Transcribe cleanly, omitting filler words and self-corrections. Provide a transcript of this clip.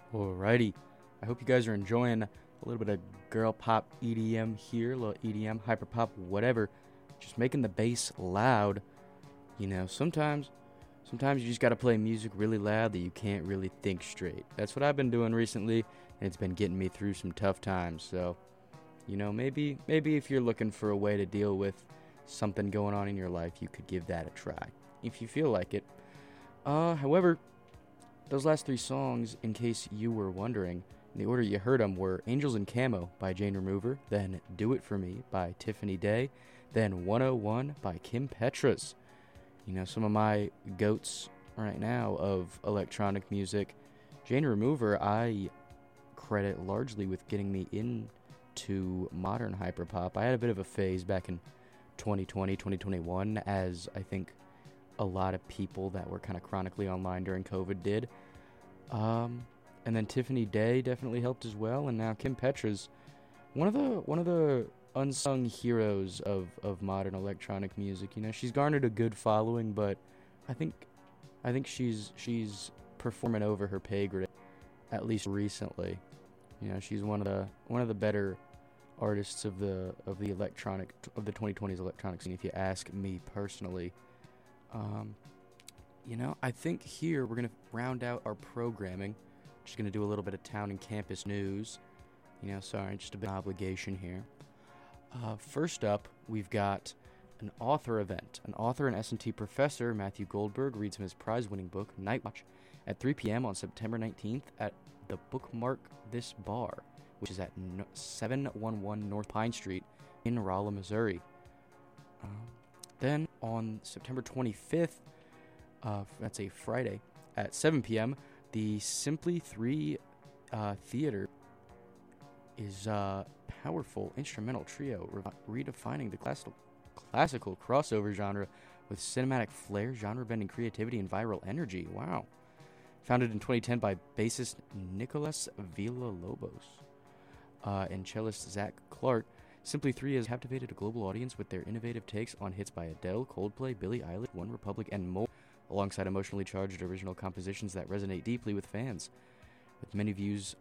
Alrighty. I hope you guys are enjoying a little bit of girl pop EDM here, a little EDM, hyper pop, whatever. Just making the bass loud. Sometimes you just gotta play music really loud that you can't really think straight. That's what I've been doing recently, and it's been getting me through some tough times. So, maybe if you're looking for a way to deal with something going on in your life, you could give that a try if you feel like it. However, those last three songs, in case you were wondering, in the order you heard them were Angels in Camo by Jane Remover, then Do It For Me by Tiffany Day, then 101 by Kim Petras. Some of my goats right now of electronic music. Jane Remover, I credit largely with getting me into modern hyperpop. I had a bit of a phase back in 2020, 2021, as I think a lot of people that were kind of chronically online during COVID did. And then Tiffany Day definitely helped as well, and now Kim Petras, one of the unsung heroes of modern electronic music. She's garnered a good following, but I think she's performing over her pay grade, at least recently. She's one of the better artists of the 2020s electronic scene, if you ask me personally. Um, I think here we're gonna round out our programming. Just gonna do a little bit of town and campus news. Sorry, just a bit of obligation here. First up, we've got an author event. An author and S&T professor, Matthew Goldberg, reads from his prize-winning book, Night Watch, at 3 p.m. on September 19th at the Bookmark This Bar, which is at 711 North Pine Street in Rolla, Missouri. Then on September 25th, that's a Friday, at 7 p.m., the Simply 3 Theater is a powerful instrumental trio redefining the classical crossover genre with cinematic flair, genre-bending creativity, and viral energy. Wow. Founded in 2010 by bassist Nicolas Villalobos and cellist Zach Clark, Simply 3 has captivated a global audience with their innovative takes on hits by Adele, Coldplay, Billie Eilish, One Republic, and more, alongside emotionally charged original compositions that resonate deeply with fans. With many views